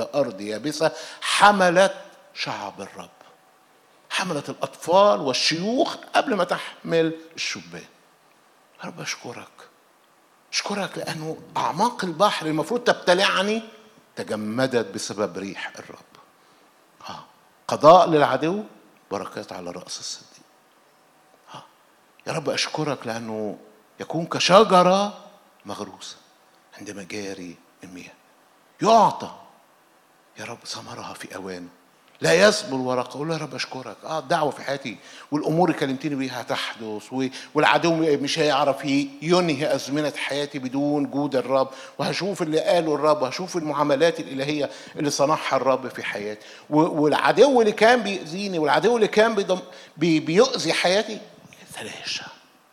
إلى أرض يابسة حملت شعب الرب، حملت الأطفال والشيوخ قبل ما تحمل الشبان. يا رب أشكرك لأنه أعماق البحر المفروض تبتلعني تجمدت بسبب ريح الرب. قضاء للعدو، بركات على رأس الصديق. يا رب أشكرك لأنه يكون كشجرة مغروسة عند مجاري المياه، يعطى يا رب ثمرها في أوانه، لا يسبل ورقه. أقول له يا رب أشكرك. الدعوة في حياتي والأمور اللي كلمتني بيها هتحدث، والعدو مش هيعرف ينهي أزمنة حياتي بدون جود الرب، وهشوف اللي قاله الرب، وهشوف المعاملات الإلهية اللي صنعها الرب في حياتي. والعدو اللي كان بيأذيني، والعدو اللي كان بيؤذي حياتي يتلاشى.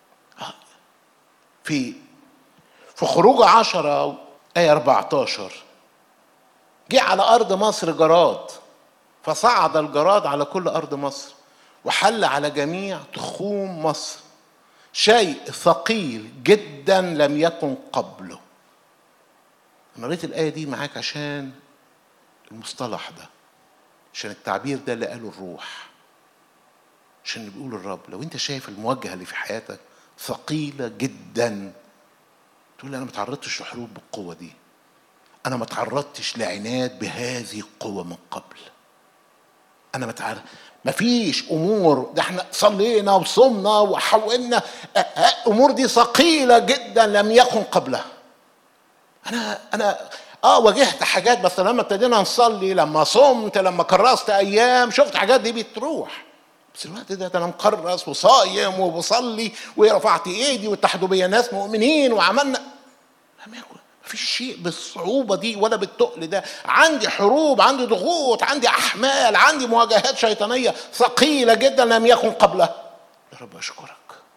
في خروج 10 آية 14 جه على أرض مصر جراد، فصعد الجراد على كل أرض مصر وحل على جميع تخوم مصر، شيء ثقيل جدا لم يكن قبله. أنا قريت الآية دي معاك عشان المصطلح ده، عشان التعبير ده اللي قاله الروح، عشان اللي بيقول الرب. لو أنت شايف المواجهة اللي في حياتك ثقيلة جدا، تقول أنا ما تعرضتش لحروب بالقوة دي، أنا ما تعرضتش لعناد بهذه القوة من قبل، أنا ما فيش أمور، ده احنا صلينا وصمنا وحاولنا، أمور دي ثقيلة جدا لم يكن قبلها. أنا واجهت حاجات، بس لما ابتدينا نصلي، لما صمت، لما كرست أيام، شفت حاجات دي بتروح. بس الوقت ده أنا مكرس وصايم وبصلي ورفعت إيدي واتحدوا بيا ناس مؤمنين وعملنا، مفيش شيء بالصعوبة دي ولا بالتقل ده. عندي حروب، عندي ضغوط، عندي أحمال، عندي مواجهات شيطانية ثقيلة جدا لم يكن قبلها. يا رب أشكرك.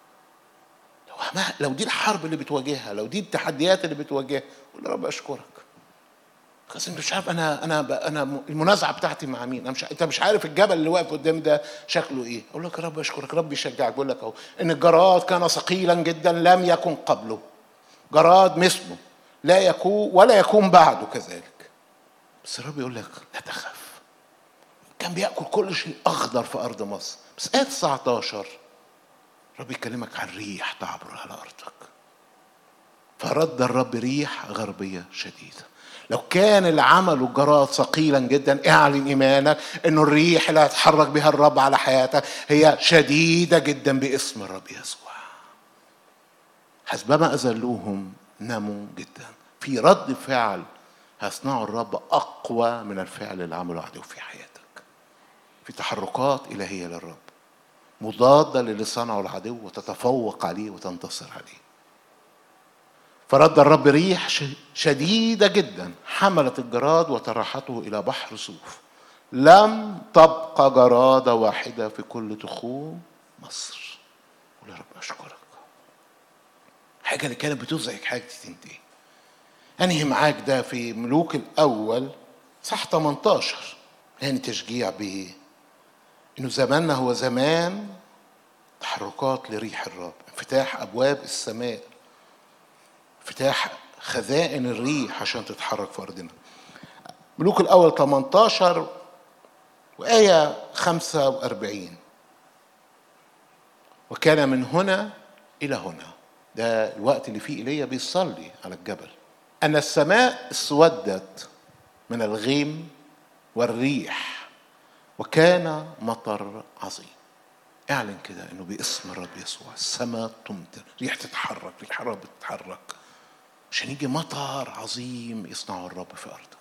لو دي الحرب اللي بتواجهها، لو دي التحديات اللي بتواجهها، قول يا رب أشكرك. بس انت مش عارف انا المنازعه بتاعتي مع مين. انت مش عارف الجبل اللي واقف قدام ده شكله ايه. اقول لك يا رب اشكرك. رب يشجعك، بقول لك اهو ان الجراد كان ثقيلا جدا لم يكن قبله، جراد مثله لا يكون ولا يكون بعده كذلك. بس الرب يقول لك لا تخاف. كان بيأكل كل شيء أخضر في أرض مصر. بس آية 19 الرب يكلمك عن ريح تعبر على أرضك. فرد الرب ريح غربية شديدة. لو كان اللي عمله الجراد ثقيلا جدا، اعلن إيمانك إنه الريح اللي هتحرك بها الرب على حياتك هي شديدة جدا باسم الرب يسوع. حسبما أذلوهم نموا جدا. في رد فعل هيصنعه الرب أقوى من الفعل اللي عمله عدو في حياتك. في تحركات إلهية للرب مضادة للي صنعه العدو، وتتفوق عليه وتنتصر عليه. فرد الرب ريح شديدة جدا حملت الجراد وطرحته إلى بحر صوف، لم تبقى جرادة واحدة في كل تخوم مصر. قول يا رب أشكرك. حاجة اللي كانت بتزعج حاجتي تنتهي. أنهي معاك ده في ملوك الأول صح 18. يعني تشجيع به إنه زماننا هو زمان تحركات لريح الرب، انفتاح أبواب السماء، انفتاح خزائن الريح عشان تتحرك في أرضنا. ملوك الأول 18 وآية 45. وكان من هنا إلى هنا، ده الوقت اللي فيه إيليا بيصلي على الجبل، أن السماء اسودت من الغيم والريح وكان مطر عظيم. اعلن كده انه باسم الرب يسوع السماء تمطر، ريح تتحرك، ريح الرب تتحرك عشان يجي مطر عظيم يصنعه الرب في ارضك.